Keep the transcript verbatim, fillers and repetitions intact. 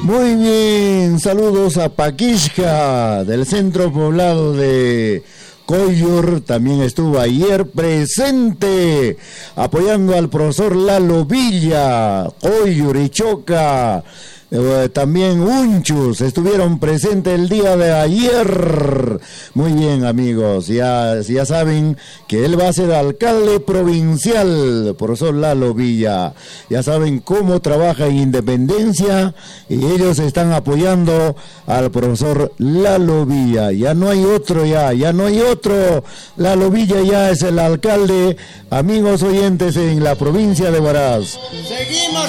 Muy bien, saludos a Paquixca del centro poblado de Coyur, también estuvo ayer presente apoyando al profesor Lalo Villa, Coyur y Choca. Eh, también Unchus estuvieron presentes el día de ayer. Muy bien, amigos, ya, ya saben que él va a ser alcalde provincial, profesor Lalo Villa. Ya saben cómo trabaja en Independencia y ellos están apoyando al profesor Lalo Villa. Ya no hay otro, ya, ya no hay otro. Lalo Villa ya es el alcalde, amigos oyentes, en la provincia de Huaraz. Seguimos.